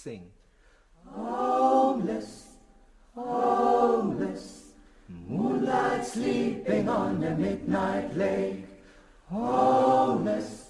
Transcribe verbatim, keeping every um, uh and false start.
sing. Homeless, homeless, moonlight sleeping on the midnight lake. Homeless,